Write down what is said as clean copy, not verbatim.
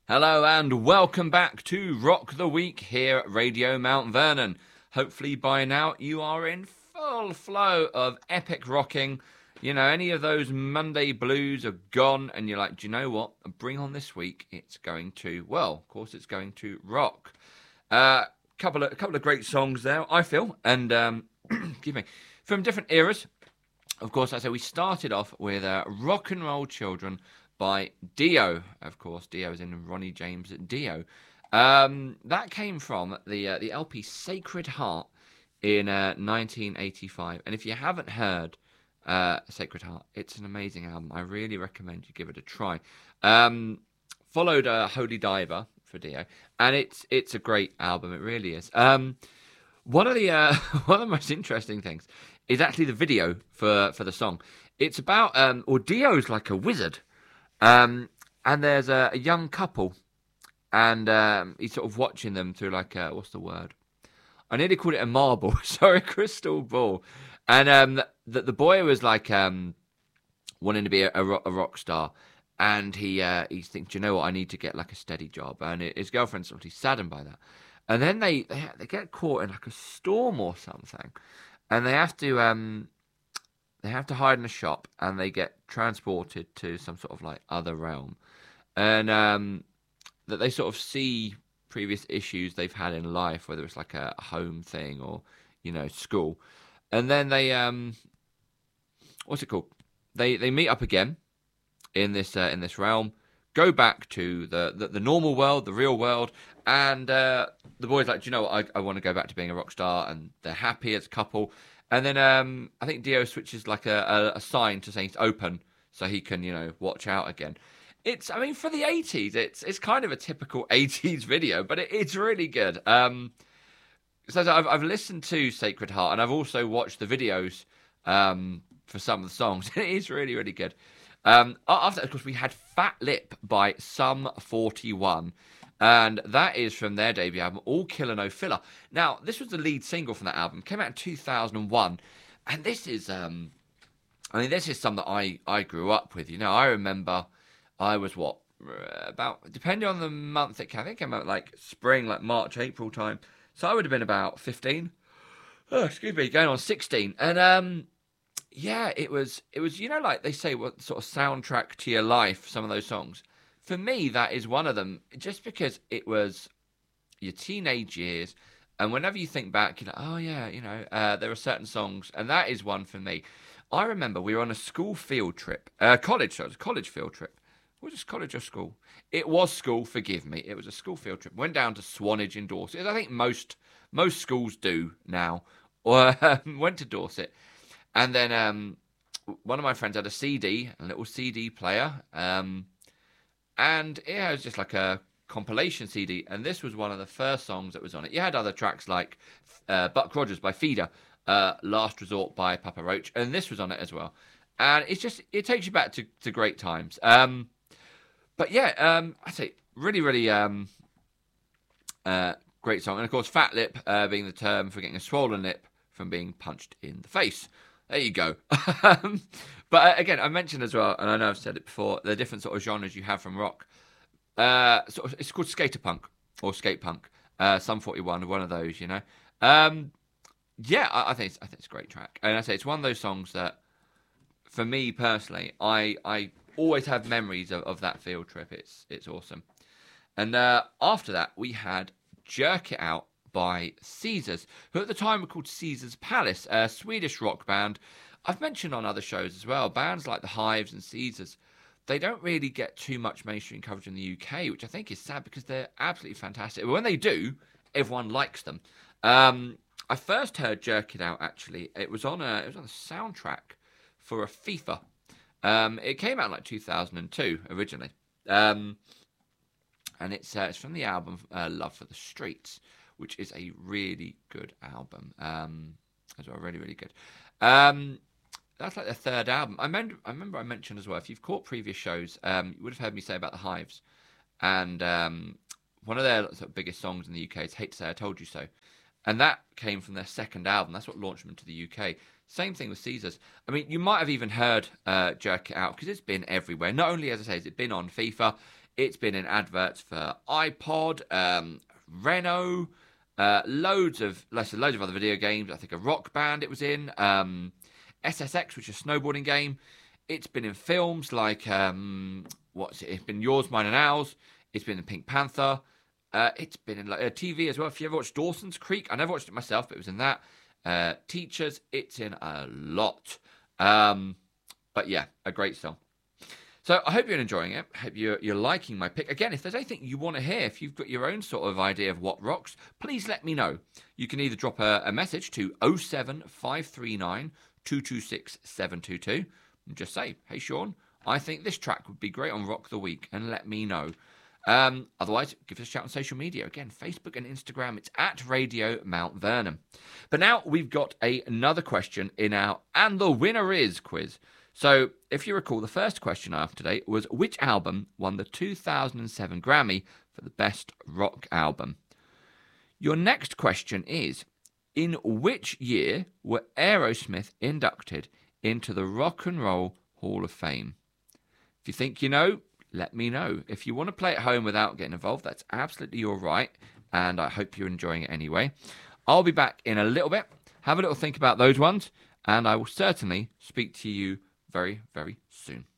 Hello and welcome back to Rock the Week here at Radio Mount Vernon. Hopefully by now you are in full flow of epic rocking. You know, any of those Monday blues are gone and you're like, do you know what? Bring on this week. It's going to, well, of course it's going to rock. Couple of great songs there, I feel, and excuse me, from different eras. Of course, I say we started off with Rock and Roll Children by Dio. Of course, Dio is in Ronnie James Dio. That came from the LP Sacred Heart in 1985. And if you haven't heard Sacred Heart, it's an amazing album. I really recommend you give it a try. Followed Holy Diver for Dio, and it's a great album. It really is. One of the one of the most interesting things is actually the video for the song. It's about Dio's like a wizard. And there's a young couple, and he's sort of watching them through like what's the word? I nearly called it a marble, sorry, a crystal ball. And the boy was like wanting to be a rock star, and he thinks, you know what, I need to get like a steady job. And his girlfriend's sort of saddened by that. And then they get caught in like a storm or something, and they have to hide in a shop, and they get transported to some sort of like other realm, and that they sort of see previous issues they've had in life, whether it's like a home thing or, you know, school, and then they what's it called? They meet up again in this realm, go back to the normal world, the real world, and the boy's like, do you know what? I want to go back to being a rock star, and they're happy as a couple. And then I think Dio switches like a sign to saying it's open, so he can, you know, watch out again. I mean, for the 80s, it's kind of a typical 80s video, but it's really good. So I've listened to Sacred Heart, and I've also watched the videos for some of the songs. It is really, really good. After, of course, we had Fat Lip by Sum 41. And that is from their debut album, All Killer No Filler. Now, this was the lead single from that album. Came out in 2001. And this is, this is something that I grew up with. You know, I remember I was, about, depending on the month it came, I think it came out like spring, like March, April time. So I would have been about 15. Oh, excuse me, going on 16. And, yeah, it was, you know, like they say, what sort of soundtrack to your life, some of those songs. For me, that is one of them, just because it was your teenage years, and whenever you think back, you're like, oh yeah, you know, there are certain songs, and that is one for me. I remember we were on a school field trip, college field trip. Was it college or school? It was school, forgive me. It was a school field trip. Went down to Swanage in Dorset, as I think most schools do now, or went to Dorset. And then one of my friends had a little CD player, and yeah, it was just like a compilation CD, and this was one of the first songs that was on it. You had other tracks like Buck Rogers by Feeder, Last Resort by Papa Roach, and this was on it as well. And it takes you back to great times. But yeah, I say really, really great song. And of course, Fat Lip being the term for getting a swollen lip from being punched in the face. There you go. But again, I mentioned as well, and I know I've said it before, the different sort of genres you have from rock. It's called skater punk or skate punk. Sum 41, one of those, you know. Yeah, I think it's a great track, and I say it's one of those songs that, for me personally, I always have memories of that field trip. It's awesome. And after that, we had Jerk It Out by Caesars, who at the time were called Caesars Palace, a Swedish rock band. I've mentioned on other shows as well, bands like the Hives and Caesars, they don't really get too much mainstream coverage in the UK, which I think is sad because they're absolutely fantastic. But when they do, everyone likes them. I first heard Jerk It Out, actually. It was on a soundtrack for a FIFA. It came out in like 2002 originally. And it's from the album Love for the Streets, which is a really good album as well, really, really good. That's like their third album. I remember I mentioned as well, if you've caught previous shows, you would have heard me say about the Hives. And one of their sort of biggest songs in the UK is Hate to Say I Told You So. And that came from their second album. That's what launched them into the UK. Same thing with Caesars. I mean, you might have even heard Jerk It Out, because it's been everywhere. Not only, as I say, has it been on FIFA, It's been in adverts for iPod, Renault, loads of other video games. I think a Rock Band it was in, SSX, which is a snowboarding game. It's been in films like It's been Yours, Mine and Ours. It's been in Pink Panther. It's been in TV as well. If you ever watched Dawson's Creek, I never watched it myself, but it was in that. Teachers, it's in a lot. But yeah, a great song. So I hope you're enjoying it. I hope you're liking my pick. Again, if there's anything you want to hear, if you've got your own sort of idea of what rocks, please let me know. You can either drop a message to 07539 226 722 and just say, hey, Sean, I think this track would be great on Rock the Week, and let me know. Otherwise, give us a shout on social media. Again, Facebook and Instagram, it's at Radio Mount Vernon. But now we've got another question in our And the Winner Is quiz. So, if you recall, the first question I asked today was, which album won the 2007 Grammy for the Best Rock Album? Your next question is, in which year were Aerosmith inducted into the Rock and Roll Hall of Fame? If you think you know, let me know. If you want to play at home without getting involved, that's absolutely your right, and I hope you're enjoying it anyway. I'll be back in a little bit. Have a little think about those ones, and I will certainly speak to you very, very soon.